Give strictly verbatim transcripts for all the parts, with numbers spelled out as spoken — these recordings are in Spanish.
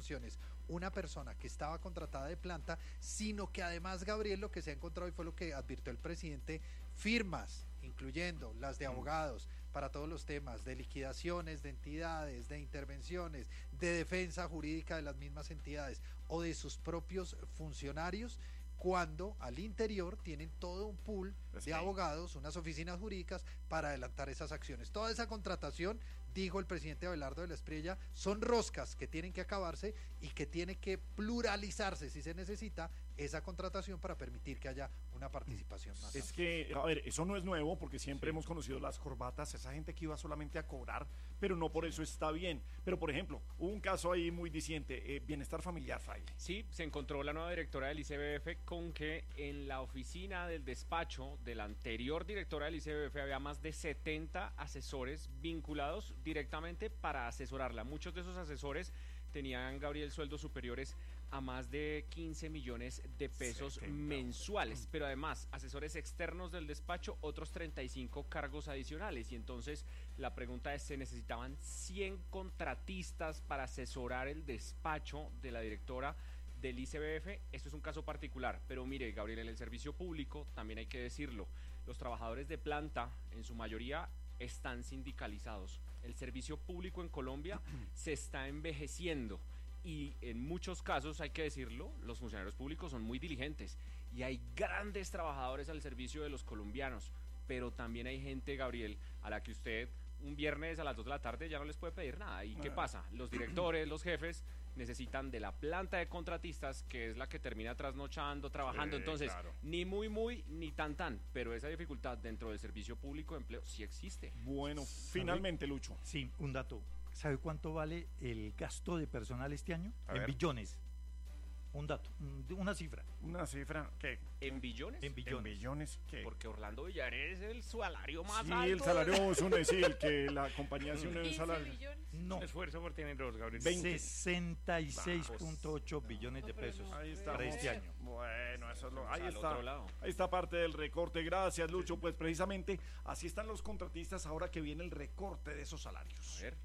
opciones una persona que estaba contratada de planta, sino que además, Gabriel, lo que se ha encontrado y fue lo que advirtió el presidente, firmas, incluyendo las de abogados, para todos los temas de liquidaciones de entidades, de intervenciones, de defensa jurídica de las mismas entidades o de sus propios funcionarios, cuando al interior tienen todo un pool de abogados, unas oficinas jurídicas para adelantar esas acciones. Toda esa contratación, dijo el presidente Abelardo de la Espriella, son roscas que tienen que acabarse y que tiene que pluralizarse si se necesita esa contratación para permitir que haya una participación más. Es que, a ver, eso no es nuevo porque siempre sí. hemos conocido las corbatas, esa gente que iba solamente a cobrar, pero no por eso está bien. Pero, por ejemplo, hubo un caso ahí muy diciente, eh, bienestar familiar, Fraile. Sí, se encontró la nueva directora del I C B F con que en la oficina del despacho de la anterior directora del I C B F había más de setenta asesores vinculados directamente para asesorarla. Muchos de esos asesores tenían, Gabriel, sueldos superiores a más de quince millones de pesos setenta mensuales, pero además asesores externos del despacho, otros treinta y cinco cargos adicionales. Y entonces la pregunta es, ¿se necesitaban cien contratistas para asesorar el despacho de la directora del I C B F? Esto es un caso particular, pero mire, Gabriel, en el servicio público, también hay que decirlo, los trabajadores de planta, en su mayoría, están sindicalizados. El servicio público en Colombia se está envejeciendo y en muchos casos, hay que decirlo, los funcionarios públicos son muy diligentes y hay grandes trabajadores al servicio de los colombianos, pero también hay gente, Gabriel, a la que usted un viernes a las dos de la tarde ya no les puede pedir nada. ¿Y qué pasa? Los directores, los jefes necesitan de la planta de contratistas, que es la que termina trasnochando, trabajando. Sí, entonces, claro. ni muy muy, ni tan tan, pero esa dificultad dentro del servicio público de empleo sí existe. Bueno, finalmente, Lucho. Sí, un dato. ¿Sabe cuánto vale el gasto de personal este año? A en ver. billones. Un dato, una cifra. ¿Una cifra qué? ¿En billones? En billones. ¿En billones qué? Porque Orlando Villares es el salario más sí, alto. Sí, el salario es un, sí, el que la compañía hace un salario. No. Esfuerzo por tener dos, Gabriel. sesenta y seis punto ocho billones de pesos ahí está, para este año. Bueno, eso es lo, ahí al está. Otro lado. Ahí está parte del recorte. Gracias, Lucho. Pues precisamente así están los contratistas ahora que viene el recorte de esos salarios. A ver.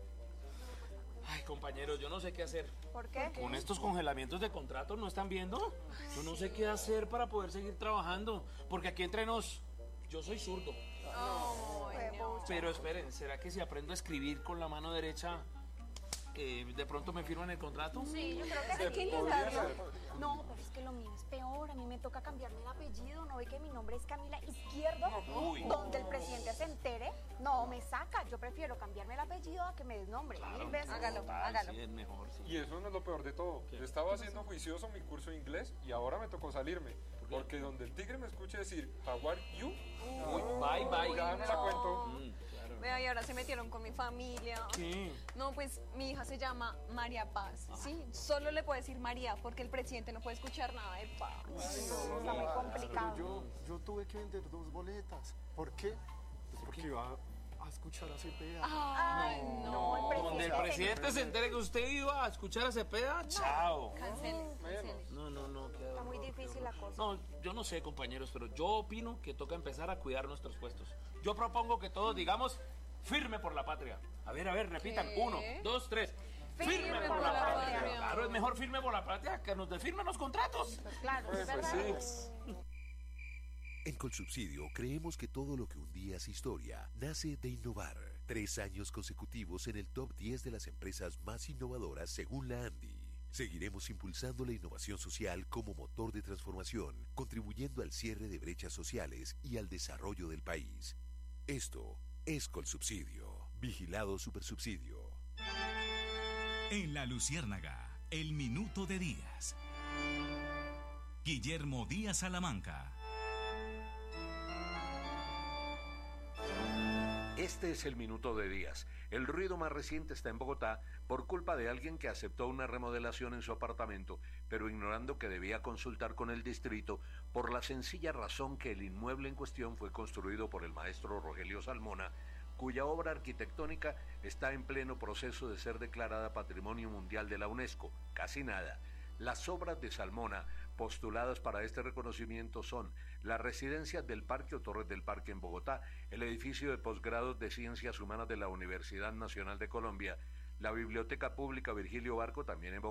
Ay, compañeros, yo no sé qué hacer. ¿Por qué? Con estos congelamientos de contratos, ¿no están viendo? Yo no sé qué hacer para poder seguir trabajando. Porque aquí entre nos, yo soy zurdo. Oh, no. Pero esperen, ¿será que si aprendo a escribir con la mano derecha, eh, de pronto me firman el contrato? Sí, yo creo que hay que intentarlo. No, pero es que lo mío es peor. A mí me toca cambiarme el apellido. ¿No ve que mi nombre es Camila Izquierdo? Uy. Donde el presidente se entere, no me saca. Yo prefiero cambiarme el apellido a que me desnombre. Claro, Mil veces. hágalo, hágalo. Sí, es mejor, sí. Y eso no es lo peor de todo. ¿Qué? Yo estaba haciendo juicioso mi curso de inglés y ahora me tocó salirme. ¿Por qué? Porque donde el tigre me escuche decir, how are you? Uy, bye, bye. Ya me la cuento. Mm, claro. Vea, y ahora se metieron con mi familia. ¿Qué? No, pues mi hija se llama María Paz. Sí, solo le puedo decir María porque el presidente no puede escuchar nada de paz. Está muy complicado. Yo, yo tuve que vender dos boletas. ¿Por qué? Pues porque iba a escuchar a Cepeda. Ay, no. el presidente Donde el presidente se entere que usted iba a escuchar a Cepeda, chao. Cancele, cancele. No, no, no. queda Está muy horror, difícil queda la horror. cosa. No, yo no sé, compañeros, pero yo opino que toca empezar a cuidar nuestros puestos. Yo propongo que todos digamos, firme por la patria. A ver, a ver, repitan. ¿Qué? Uno, dos, tres. Firme, por, la, patria. patria. Claro, es mejor firme por la patria que nos desfirmen los contratos. Pues claro, Pues, es pues verdad. sí. En Colsubsidio creemos que todo lo que un día es historia nace de innovar. Tres años consecutivos en el top diez de las empresas más innovadoras según la ANDI. Seguiremos impulsando la innovación social como motor de transformación, contribuyendo al cierre de brechas sociales y al desarrollo del país. Esto es Colsubsidio. Vigilado Supersubsidio. En La Luciérnaga, el minuto de Díaz. Guillermo Díaz Salamanca. Este es el minuto de Díaz. El ruido más reciente está en Bogotá por culpa de alguien que aceptó una remodelación en su apartamento, pero ignorando que debía consultar con el distrito por la sencilla razón que el inmueble en cuestión fue construido por el maestro Rogelio Salmona, cuya obra arquitectónica está en pleno proceso de ser declarada Patrimonio Mundial de la UNESCO. Casi nada. Las obras de Salmona postuladas para este reconocimiento son la residencia del Parque o Torres del Parque en Bogotá, el edificio de posgrados de Ciencias Humanas de la Universidad Nacional de Colombia, la Biblioteca Pública Virgilio Barco también en Bogotá,